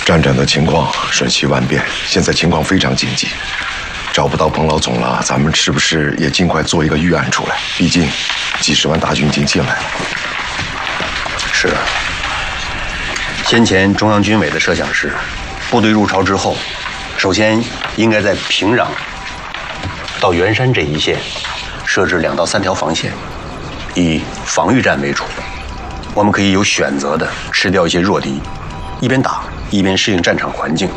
战场的情况瞬息万变，现在情况非常紧急，找不到彭老总了，咱们是不是也尽快做一个预案出来？毕竟几十万大军已经进来了。 是啊，先前中央军委的设想是，部队入朝之后，首先应该在平壤到元山这一线设置2到3条防线，以防御战为主。我们可以有选择的吃掉一些弱敌，一边打一边适应战场环境。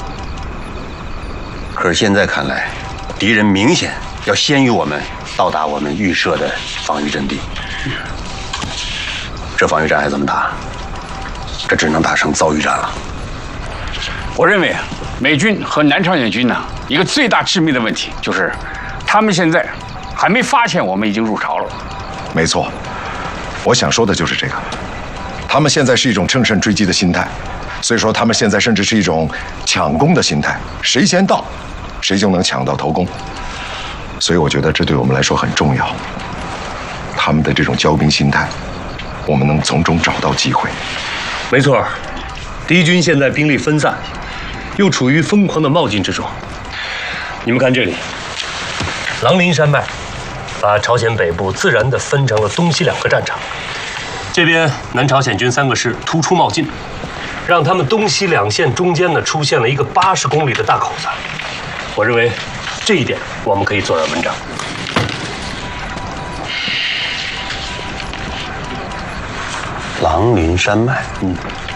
可是现在看来，敌人明显要先于我们到达我们预设的防御阵地。这防御战还怎么打？这只能打成遭遇战了。 我认为，美军和南朝鲜军呢，一个最大致命的问题就是，他们现在还没发现我们已经入朝了。 没错，我想说的就是这个。他们现在是一种乘胜追击的心态，所以说他们现在甚至是一种抢攻的心态，谁先到，谁就能抢到头功。所以我觉得这对我们来说很重要。他们的这种骄兵心态，我们能从中找到机会。 没错，敌军现在兵力分散，又处于疯狂的冒进之中。你们看这里，狼林山脉把朝鲜北部自然地分成了东西2个战场。这边南朝鲜军3个师突出冒进，让他们东西2线中间呢出现了一个80公里的大口子。我认为这一点我们可以做点文章。 狼林山脉，